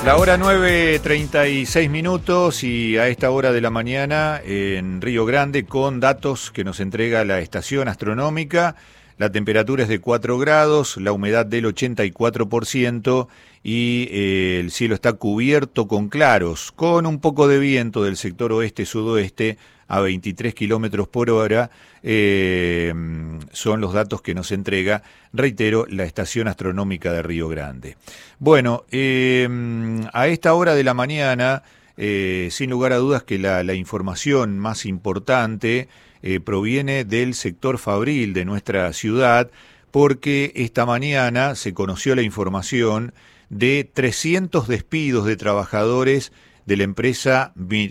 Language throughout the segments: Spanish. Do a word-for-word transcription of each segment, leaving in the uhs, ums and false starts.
La hora nueve, treinta y seis minutos y a esta hora de la mañana en Río Grande con datos que nos entrega la estación astronómica. La temperatura es de cuatro grados, la humedad del ochenta y cuatro por ciento y eh, el cielo está cubierto con claros, con un poco de viento del sector oeste-sudoeste a veintitrés kilómetros por hora. Eh, son los datos que nos entrega, reitero, la estación astronómica de Río Grande. Bueno, eh, a esta hora de la mañana, eh, sin lugar a dudas que la, la información más importante eh, proviene del sector fabril de nuestra ciudad, porque esta mañana se conoció la información de trescientos despidos de trabajadores de la empresa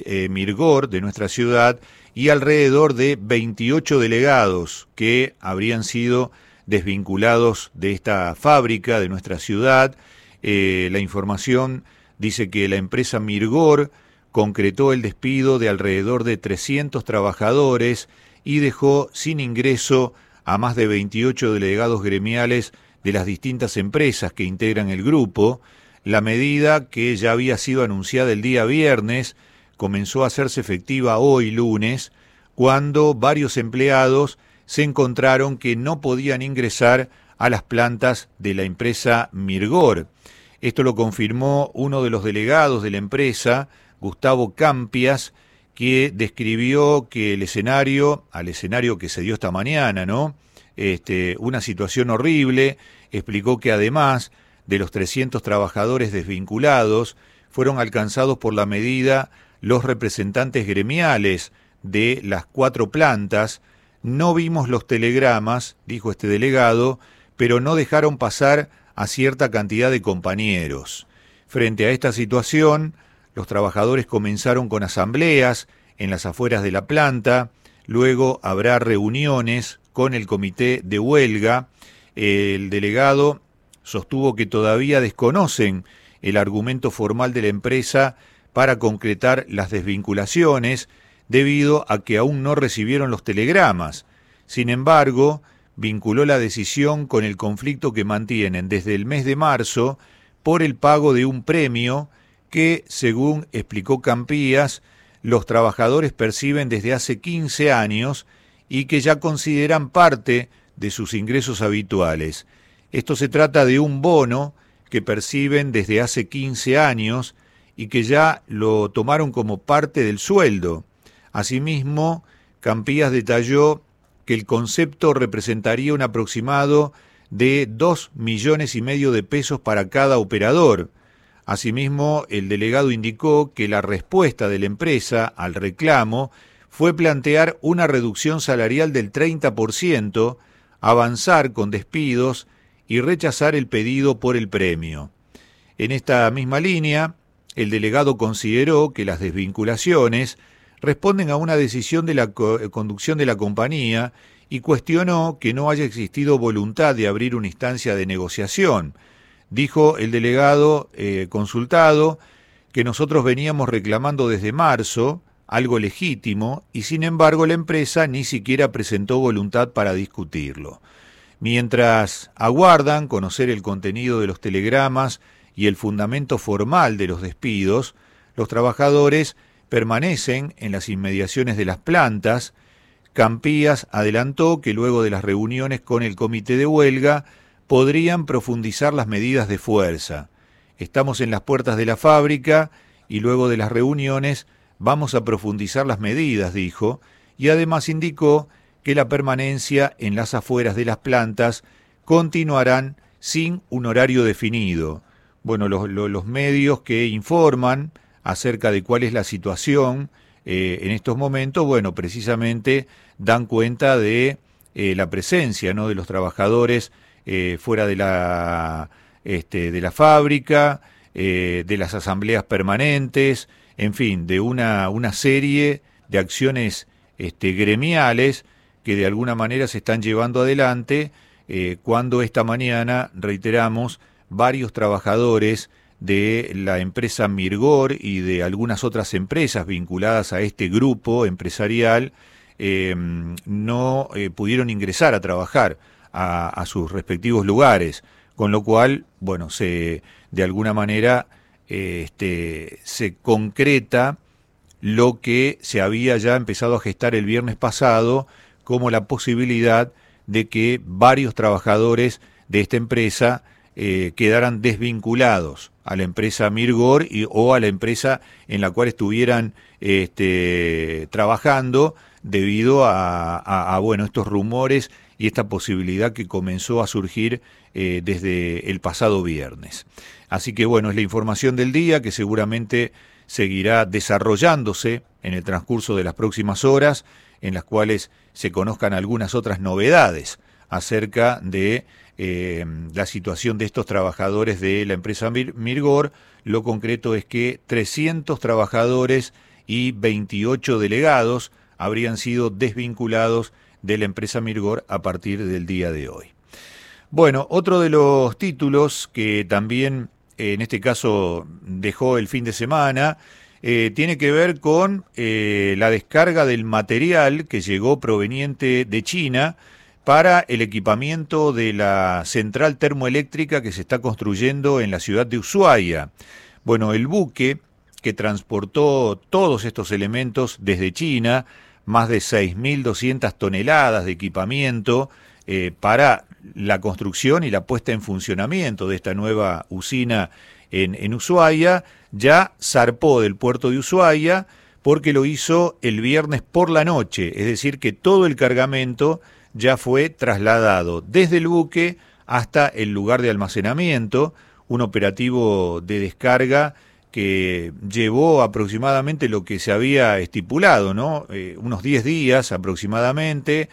Mirgor de nuestra ciudad y alrededor de veintiocho delegados que habrían sido desvinculados de esta fábrica de nuestra ciudad. Eh, la información dice que la empresa Mirgor concretó el despido de alrededor de trescientos trabajadores y dejó sin ingreso a más de veintiocho delegados gremiales de las distintas empresas que integran el grupo. La medida, que ya había sido anunciada el día viernes, comenzó a hacerse efectiva hoy lunes, cuando varios empleados se encontraron que no podían ingresar a las plantas de la empresa Mirgor. Esto lo confirmó uno de los delegados de la empresa, Gustavo Campias, que describió que el escenario, al escenario que se dio esta mañana, ¿no? Este, una situación horrible. Explicó que además de los trescientos trabajadores desvinculados, fueron alcanzados por la medida los representantes gremiales de las cuatro plantas. No vimos los telegramas, dijo este delegado, pero no dejaron pasar a cierta cantidad de compañeros. Frente a esta situación, los trabajadores comenzaron con asambleas en las afueras de la planta, luego habrá reuniones con el comité de huelga. El delegado sostuvo que todavía desconocen el argumento formal de la empresa para concretar las desvinculaciones, debido a que aún no recibieron los telegramas. Sin embargo, vinculó la decisión con el conflicto que mantienen desde el mes de marzo por el pago de un premio que, según explicó Campías, los trabajadores perciben desde hace quince años y que ya consideran parte de sus ingresos habituales. Esto se trata de un bono que perciben desde hace quince años y que ya lo tomaron como parte del sueldo. Asimismo, Campías detalló que el concepto representaría un aproximado de dos millones y medio de pesos para cada operador. Asimismo, el delegado indicó que la respuesta de la empresa al reclamo fue plantear una reducción salarial del treinta por ciento, avanzar con despidos y rechazar el pedido por el premio. En esta misma línea, el delegado consideró que las desvinculaciones responden a una decisión de la co- conducción de la compañía y cuestionó que no haya existido voluntad de abrir una instancia de negociación. Dijo el delegado eh, consultado que nosotros veníamos reclamando desde marzo algo legítimo y sin embargo la empresa ni siquiera presentó voluntad para discutirlo. Mientras aguardan conocer el contenido de los telegramas y el fundamento formal de los despidos, los trabajadores permanecen en las inmediaciones de las plantas. Campías adelantó que luego de las reuniones con el comité de huelga podrían profundizar las medidas de fuerza. Estamos en las puertas de la fábrica y luego de las reuniones vamos a profundizar las medidas, dijo, y además indicó que la permanencia en las afueras de las plantas continuarán sin un horario definido. Bueno, los, los, los medios que informan acerca de cuál es la situación eh, en estos momentos, bueno, precisamente dan cuenta de eh, la presencia, ¿no?, de los trabajadores eh, fuera de la, este, de la fábrica, eh, de las asambleas permanentes, en fin, de una, una serie de acciones este, gremiales que de alguna manera se están llevando adelante eh, cuando esta mañana, reiteramos, varios trabajadores de la empresa Mirgor y de algunas otras empresas vinculadas a este grupo empresarial eh, no eh, pudieron ingresar a trabajar a, a sus respectivos lugares, con lo cual, bueno, se de alguna manera eh, este, se concreta lo que se había ya empezado a gestar el viernes pasado, como la posibilidad de que varios trabajadores de esta empresa eh, quedaran desvinculados a la empresa Mirgor y, o a la empresa en la cual estuvieran este, trabajando, debido a, a, a bueno, estos rumores y esta posibilidad que comenzó a surgir eh, desde el pasado viernes. Así que bueno, es la información del día, que seguramente seguirá desarrollándose en el transcurso de las próximas horas, en las cuales se conozcan algunas otras novedades acerca de eh, la situación de estos trabajadores de la empresa Mir- Mirgor. Lo concreto es que trescientos trabajadores y veintiocho delegados habrían sido desvinculados de la empresa Mirgor a partir del día de hoy. Bueno, otro de los títulos que también en este caso dejó el fin de semana, eh, tiene que ver con eh, la descarga del material que llegó proveniente de China para el equipamiento de la central termoeléctrica que se está construyendo en la ciudad de Ushuaia. Bueno, el buque que transportó todos estos elementos desde China, más de seis mil doscientas toneladas de equipamiento eh, para la construcción y la puesta en funcionamiento de esta nueva usina en, en Ushuaia, ya zarpó del puerto de Ushuaia, porque lo hizo el viernes por la noche, es decir, que todo el cargamento ya fue trasladado desde el buque hasta el lugar de almacenamiento, un operativo de descarga que llevó aproximadamente lo que se había estipulado, ¿no? Eh, unos diez días aproximadamente,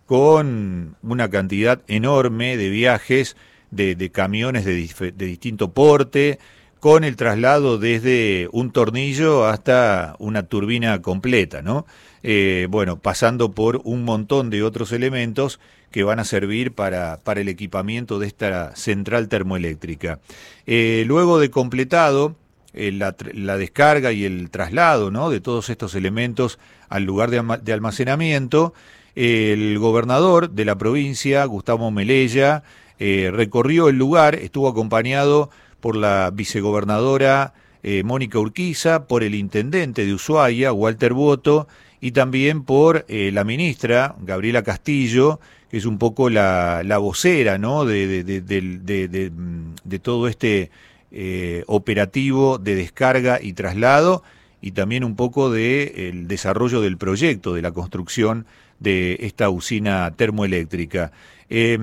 con una cantidad enorme de viajes de, de camiones de, dif- de distinto porte, con el traslado desde un tornillo hasta una turbina completa, ¿no? Eh, bueno, pasando por un montón de otros elementos que van a servir para, para el equipamiento de esta central termoeléctrica. Eh, luego de completado eh, la, la descarga y el traslado, ¿no?, de todos estos elementos al lugar de, de almacenamiento, el gobernador de la provincia, Gustavo Melella, eh, recorrió el lugar, estuvo acompañado por la vicegobernadora eh, Mónica Urquiza, por el intendente de Ushuaia, Walter Boto, y también por eh, la ministra, Gabriela Castillo, que es un poco la, la vocera, ¿no?, de, de, de, de, de, de, de todo este eh, operativo de descarga y traslado, y también un poco del desarrollo del proyecto, de la construcción de esta usina termoeléctrica. Eh,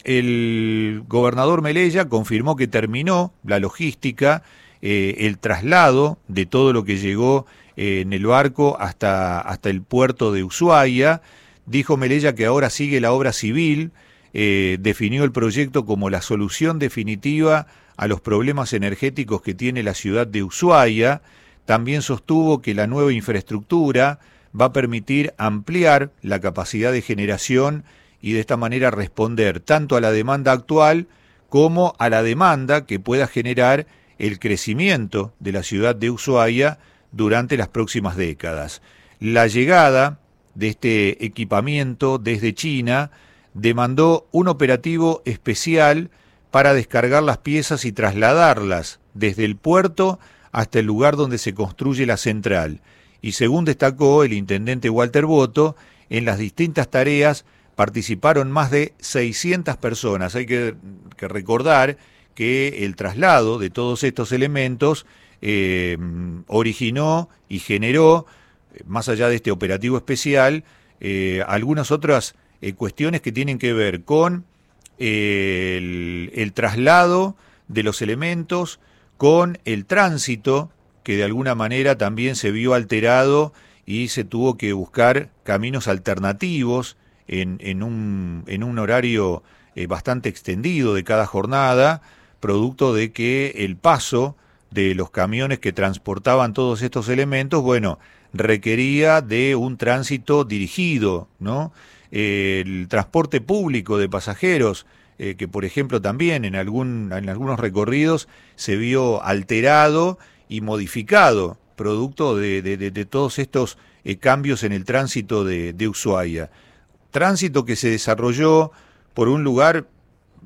el gobernador Melella confirmó que terminó la logística, eh, el traslado de todo lo que llegó eh, en el barco hasta, hasta el puerto de Ushuaia. Dijo Melella que ahora sigue la obra civil, eh, definió el proyecto como la solución definitiva a los problemas energéticos que tiene la ciudad de Ushuaia. También sostuvo que la nueva infraestructura va a permitir ampliar la capacidad de generación y de esta manera responder tanto a la demanda actual como a la demanda que pueda generar el crecimiento de la ciudad de Ushuaia durante las próximas décadas. La llegada de este equipamiento desde China demandó un operativo especial para descargar las piezas y trasladarlas desde el puerto hasta el lugar donde se construye la central. Y según destacó el intendente Walter Boto, en las distintas tareas participaron más de seiscientas personas. Hay que, que recordar que el traslado de todos estos elementos eh, originó y generó, más allá de este operativo especial, eh, algunas otras eh, cuestiones que tienen que ver con eh, el, el traslado de los elementos, con el tránsito, que de alguna manera también se vio alterado y se tuvo que buscar caminos alternativos en, en, un, en un horario eh, bastante extendido de cada jornada, producto de que el paso de los camiones que transportaban todos estos elementos, bueno, requería de un tránsito dirigido, ¿no? Eh, el transporte público de pasajeros, eh, que por ejemplo también en, algún, en algunos recorridos se vio alterado y modificado, producto de, de, de, de todos estos eh, cambios en el tránsito de, de Ushuaia. Tránsito que se desarrolló por un lugar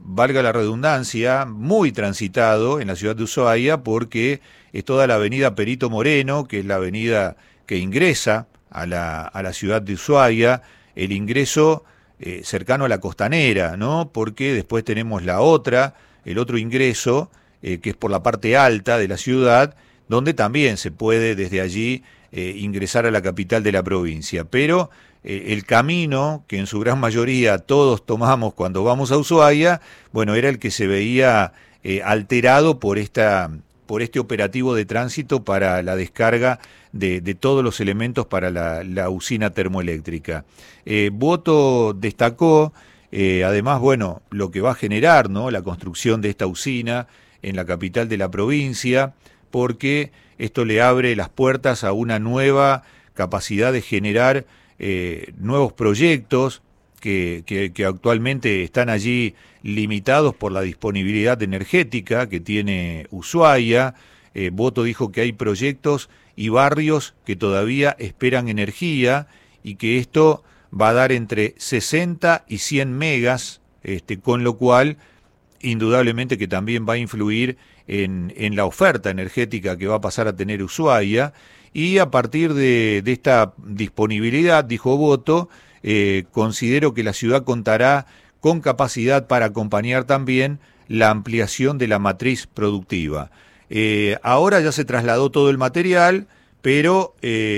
valga la redundancia, muy transitado en la ciudad de Ushuaia, porque es toda la avenida Perito Moreno, que es la avenida que ingresa a la, a la ciudad de Ushuaia, el ingreso eh, cercano a la costanera, ¿no? Porque después tenemos la otra, el otro ingreso, eh, que es por la parte alta de la ciudad, donde también se puede desde allí eh, ingresar a la capital de la provincia. Pero eh, el camino que en su gran mayoría todos tomamos cuando vamos a Ushuaia, bueno, era el que se veía eh, alterado por esta... por este operativo de tránsito para la descarga de, de todos los elementos para la, la usina termoeléctrica. Eh, Boto destacó, eh, además, bueno, lo que va a generar, ¿no?, la construcción de esta usina en la capital de la provincia, porque esto le abre las puertas a una nueva capacidad de generar eh, nuevos proyectos, Que, que, que actualmente están allí limitados por la disponibilidad energética que tiene Ushuaia. Eh, Boto dijo que hay proyectos y barrios que todavía esperan energía y que esto va a dar entre sesenta y cien megas, este, con lo cual indudablemente que también va a influir en, en la oferta energética que va a pasar a tener Ushuaia. Y a partir de, de esta disponibilidad, dijo Boto, Eh, considero que la ciudad contará con capacidad para acompañar también la ampliación de la matriz productiva. Eh, ahora ya se trasladó todo el material, pero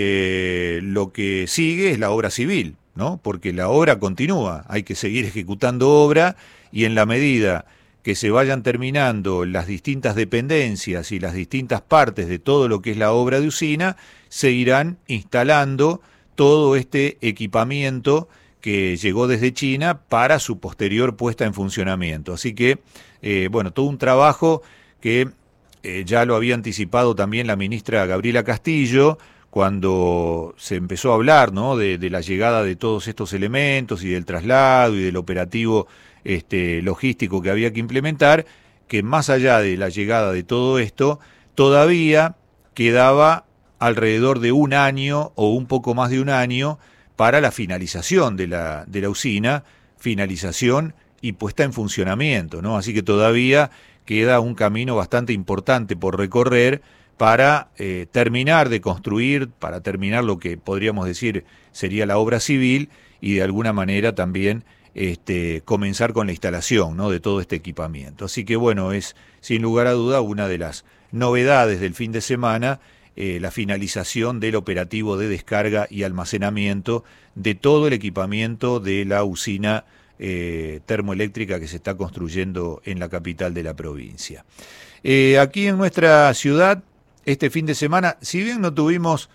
eh, lo que sigue es la obra civil, ¿no? Porque la obra continúa, hay que seguir ejecutando obra y en la medida que se vayan terminando las distintas dependencias y las distintas partes de todo lo que es la obra de usina, se irán instalando todo este equipamiento que llegó desde China para su posterior puesta en funcionamiento. Así que, eh, bueno, todo un trabajo que eh, ya lo había anticipado también la ministra Gabriela Castillo, cuando se empezó a hablar, ¿no?, de, de la llegada de todos estos elementos y del traslado y del operativo este, logístico que había que implementar, que más allá de la llegada de todo esto, todavía quedaba alrededor de un año o un poco más de un año para la finalización de la, de la usina, finalización y puesta en funcionamiento, ¿no? Así que todavía queda un camino bastante importante por recorrer para eh, terminar de construir, para terminar lo que podríamos decir sería la obra civil y de alguna manera también este, comenzar con la instalación, ¿no?, de todo este equipamiento. Así que bueno, es sin lugar a duda una de las novedades del fin de semana, Eh, la finalización del operativo de descarga y almacenamiento de todo el equipamiento de la usina eh, termoeléctrica que se está construyendo en la capital de la provincia. Eh, aquí en nuestra ciudad, este fin de semana, si bien no tuvimos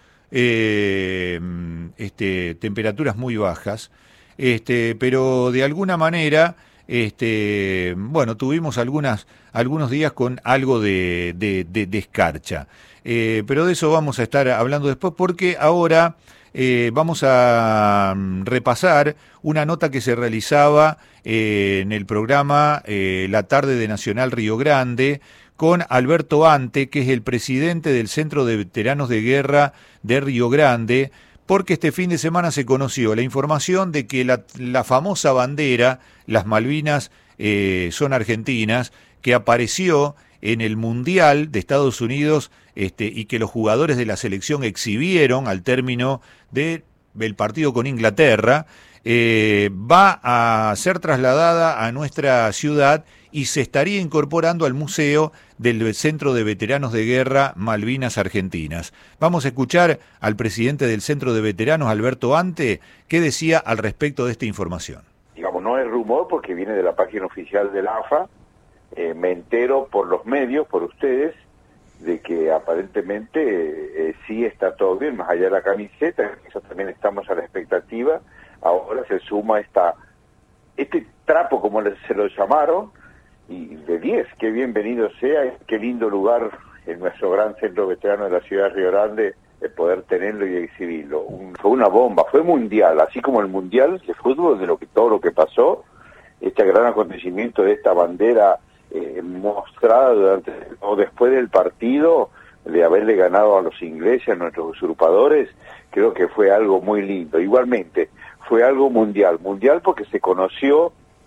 eh, este, temperaturas muy bajas, este, pero de alguna manera, este, bueno, tuvimos algunas, algunos días con algo de, de, de, de escarcha. Eh, pero de eso vamos a estar hablando después, porque ahora eh, vamos a repasar una nota que se realizaba eh, en el programa eh, La Tarde de Nacional Río Grande con Alberto Ante, que es el presidente del Centro de Veteranos de Guerra de Río Grande, porque este fin de semana se conoció la información de que la, la famosa bandera, las Malvinas eh, son argentinas, que apareció en el Mundial de Estados Unidos este, y que los jugadores de la selección exhibieron al término de, del partido con Inglaterra, eh, va a ser trasladada a nuestra ciudad y se estaría incorporando al Museo del Centro de Veteranos de Guerra Malvinas Argentinas. Vamos a escuchar al presidente del Centro de Veteranos, Alberto Ante, qué decía al respecto de esta información. Digamos, no es rumor porque viene de la página oficial del A F A. Eh, me entero por los medios, por ustedes, de que aparentemente eh, sí está todo bien, más allá de la camiseta, eso también estamos a la expectativa. Ahora se suma esta este trapo, como se lo llamaron, y de diez, qué bienvenido sea, qué lindo lugar en nuestro gran centro veterano de la ciudad de Río Grande, de poder tenerlo y exhibirlo. Un, fue una bomba, fue mundial, así como el mundial de fútbol, de lo que todo lo que pasó, este gran acontecimiento de esta bandera eh, mostrada durante o después del partido, de haberle ganado a los ingleses, a nuestros usurpadores, creo que fue algo muy lindo. Igualmente, fue algo mundial, mundial porque se conoció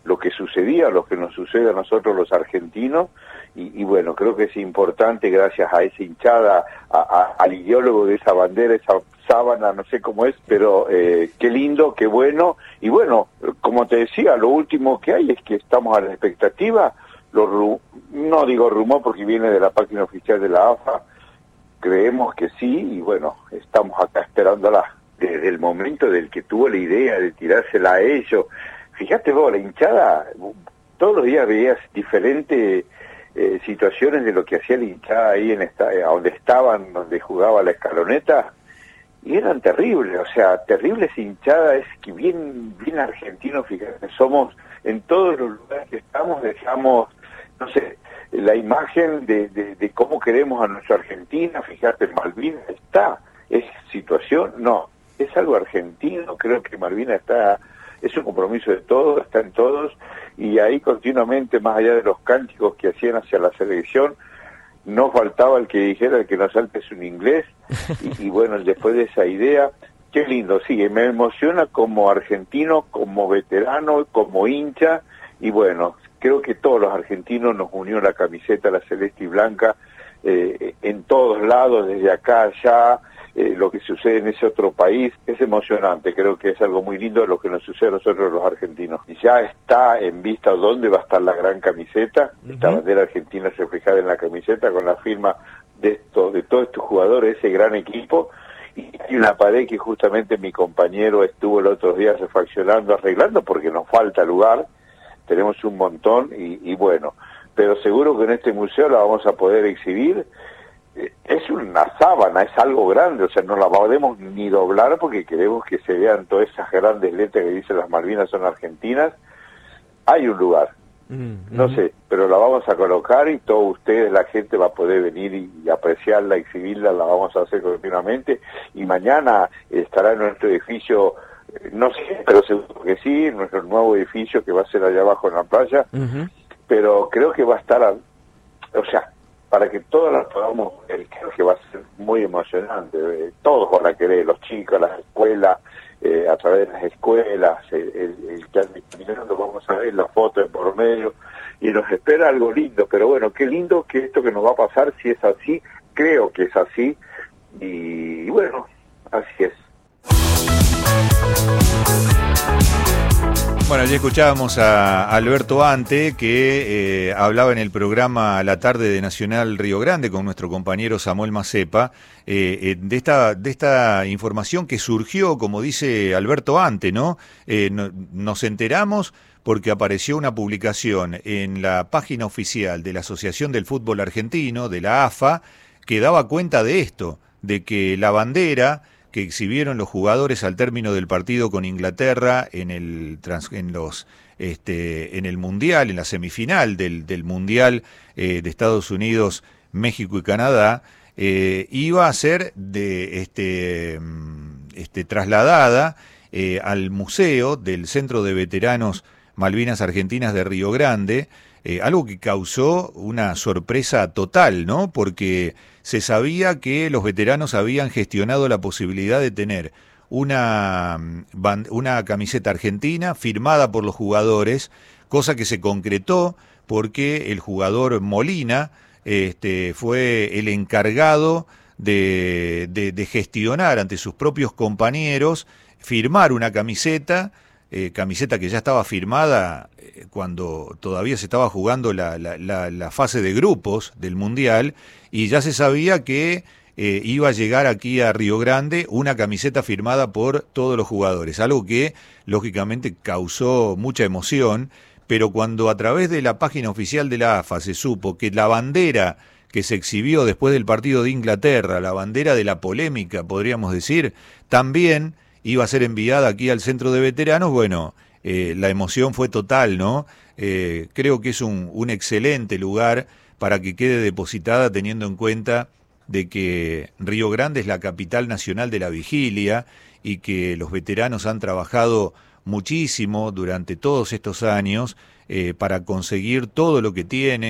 lo que sucedía, lo que nos sucede a nosotros los argentinos, y, y bueno, creo que es importante, gracias a esa hinchada, a, a, al ideólogo de esa bandera, esa sábana, no sé cómo es, pero eh, qué lindo, qué bueno, y bueno, como te decía, lo último que hay es que estamos a la expectativa, los ru no digo rumor porque viene de la página oficial de la A F A, creemos que sí, y bueno, estamos acá esperándola desde el momento del que tuvo la idea de tirársela a ellos. Fíjate vos, la hinchada, todos los días veías diferentes eh, situaciones de lo que hacía la hinchada ahí en esta, eh, donde estaban, donde jugaba la Escaloneta, y eran terribles, o sea, terribles hinchadas, es que bien, bien argentinos, fíjate, somos, en todos los lugares que estamos, dejamos, no sé, la imagen de, de, de cómo queremos a nuestra Argentina, fíjate, Malvinas está, es situación, no, es algo argentino, creo que Malvinas está, es un compromiso de todos, está en todos, y ahí continuamente, más allá de los cánticos que hacían hacia la selección, no faltaba el que dijera el que no salte es un inglés, y, y bueno, después de esa idea, qué lindo, sí, me emociona como argentino, como veterano, como hincha, y bueno, creo que todos los argentinos nos unió la camiseta, la celeste y blanca, eh, en todos lados, desde acá, allá, eh, lo que sucede en ese otro país, es emocionante, creo que es algo muy lindo lo que nos sucede a nosotros los argentinos. Y ya está en vista dónde va a estar la gran camiseta, uh-huh. Esta bandera argentina reflejada en la camiseta con la firma de, esto, de todos estos jugadores, ese gran equipo, y hay una pared que justamente mi compañero estuvo el otro día refaccionando, arreglando, porque nos falta lugar, tenemos un montón, y, y bueno, pero seguro que en este museo la vamos a poder exhibir. Es una sábana, es algo grande, o sea, no la podemos ni doblar porque queremos que se vean todas esas grandes letras que dicen las Malvinas son argentinas. Hay un lugar, mm, no mm. sé, pero la vamos a colocar y todos ustedes, la gente va a poder venir y, y apreciarla, exhibirla, la vamos a hacer continuamente, y mañana estará en nuestro edificio, no sé, pero seguro que sí, en nuestro nuevo edificio que va a ser allá abajo en la playa, uh-huh. Pero creo que va a estar, a, o sea, para que todas las podamos ver, creo que va a ser muy emocionante, eh, todos van a querer, los chicos, las escuelas, eh, a través de las escuelas, el, el, el que ande caminando, vamos a ver las fotos por medio, y nos espera algo lindo, pero bueno, qué lindo que esto que nos va a pasar, si es así, creo que es así, y, y bueno, así es. Bueno, allí escuchábamos a Alberto Ante, que eh, hablaba en el programa La Tarde de Nacional Río Grande con nuestro compañero Samuel Macepa, eh, eh, de esta de esta información que surgió, como dice Alberto Ante, ¿no? Eh, no nos enteramos porque apareció una publicación en la página oficial de la Asociación del Fútbol Argentino, de la A F A, que daba cuenta de esto, de que la bandera que exhibieron los jugadores al término del partido con Inglaterra en el trans, en los este en el mundial, en la semifinal del del mundial eh, de Estados Unidos, México y Canadá, eh, iba a ser de este este trasladada eh, al museo del Centro de Veteranos Malvinas Argentinas de Río Grande, eh, algo que causó una sorpresa total, ¿no? Porque se sabía que los veteranos habían gestionado la posibilidad de tener una, una camiseta argentina firmada por los jugadores, cosa que se concretó porque el jugador Molina este, fue el encargado de, de, de gestionar ante sus propios compañeros, firmar una camiseta, eh, camiseta que ya estaba firmada eh, cuando todavía se estaba jugando la, la, la, la fase de grupos del Mundial, y ya se sabía que eh, iba a llegar aquí a Río Grande una camiseta firmada por todos los jugadores, algo que lógicamente causó mucha emoción, pero cuando a través de la página oficial de la A F A se supo que la bandera que se exhibió después del partido de Inglaterra, la bandera de la polémica, podríamos decir, también iba a ser enviada aquí al Centro de Veteranos, bueno, eh, la emoción fue total, ¿no? Eh, creo que es un, un excelente lugar para que quede depositada, teniendo en cuenta de que Río Grande es la capital nacional de la vigilia y que los veteranos han trabajado muchísimo durante todos estos años eh, para conseguir todo lo que tienen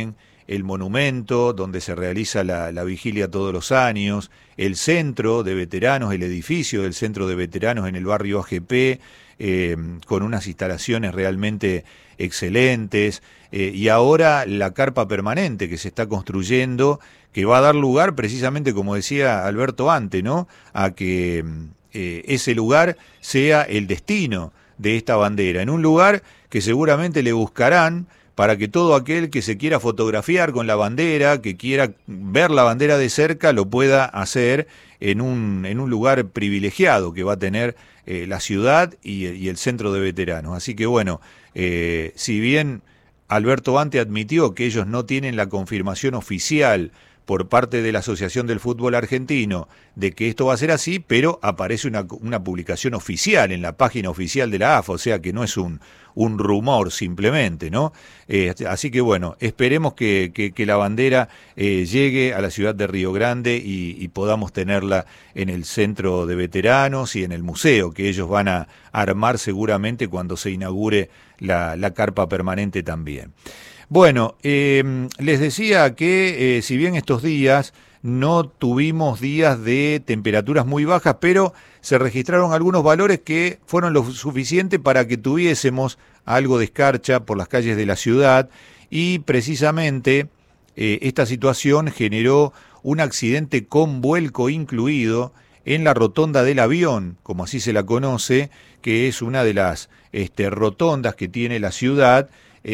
el monumento donde se realiza la, la vigilia todos los años, el centro de veteranos, el edificio del centro de veteranos en el barrio A G P, eh, con unas instalaciones realmente excelentes, eh, y ahora la carpa permanente que se está construyendo, que va a dar lugar precisamente, como decía Alberto antes, ¿no?, a que eh, ese lugar sea el destino de esta bandera, en un lugar que seguramente le buscarán para que todo aquel que se quiera fotografiar con la bandera, que quiera ver la bandera de cerca, lo pueda hacer en un, en un lugar privilegiado que va a tener eh, la ciudad y, y el centro de veteranos. Así que bueno, eh, si bien Alberto Ante admitió que ellos no tienen la confirmación oficial por parte de la Asociación del Fútbol Argentino de que esto va a ser así, pero aparece una, una publicación oficial en la página oficial de la A F A, o sea que no es un, un rumor simplemente, ¿no? Eh, así que bueno, esperemos que, que, que la bandera eh, llegue a la ciudad de Río Grande y, y podamos tenerla en el centro de veteranos y en el museo que ellos van a armar seguramente cuando se inaugure la, la carpa permanente también. Bueno, eh, les decía que eh, si bien estos días no tuvimos días de temperaturas muy bajas, pero se registraron algunos valores que fueron lo suficiente para que tuviésemos algo de escarcha por las calles de la ciudad, y precisamente eh, esta situación generó un accidente con vuelco incluido en la rotonda del Avión, como así se la conoce, que es una de las este, rotondas que tiene la ciudad,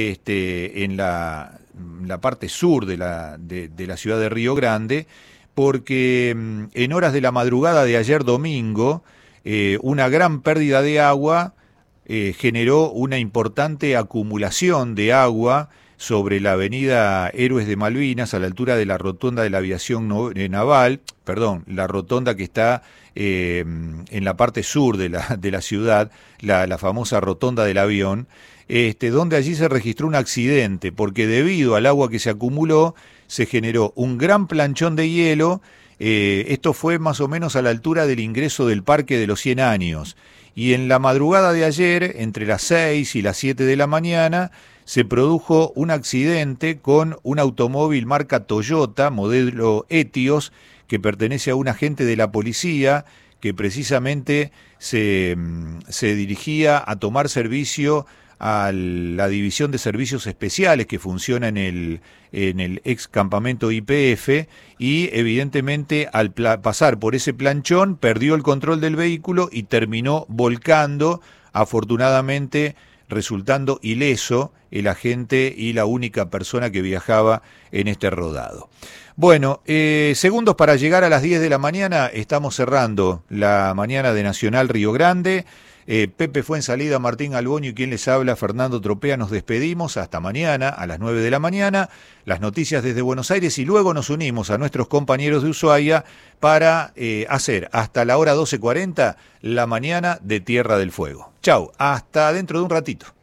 Este, en la, la parte sur de la, de, de la ciudad de Río Grande, porque en horas de la madrugada de ayer domingo, eh, una gran pérdida de agua eh, generó una importante acumulación de agua sobre la avenida Héroes de Malvinas, a la altura de la rotonda de la aviación naval, perdón, la rotonda que está eh, en la parte sur de la, de la ciudad, la, la famosa rotonda del Avión, Este, donde allí se registró un accidente, porque debido al agua que se acumuló, se generó un gran planchón de hielo. Eh, esto fue más o menos a la altura del ingreso del Parque de los cien años. Y en la madrugada de ayer, entre las seis y las siete de la mañana, se produjo un accidente con un automóvil marca Toyota, modelo Etios, que pertenece a un agente de la policía, que precisamente se, se dirigía a tomar servicio a la División de Servicios Especiales que funciona en el, en el ex campamento I P F, y evidentemente al pasar por ese planchón perdió el control del vehículo y terminó volcando, afortunadamente resultando ileso el agente y la única persona que viajaba en este rodado. Bueno, eh, segundos para llegar a las diez de la mañana, estamos cerrando la mañana de Nacional Río Grande. Eh, Pepe Fuensalida, Martín Alboño y quien les habla, Fernando Tropea, nos despedimos hasta mañana a las nueve de la mañana, las noticias desde Buenos Aires, y luego nos unimos a nuestros compañeros de Ushuaia para eh, hacer hasta la hora doce cuarenta la mañana de Tierra del Fuego. Chau, hasta dentro de un ratito.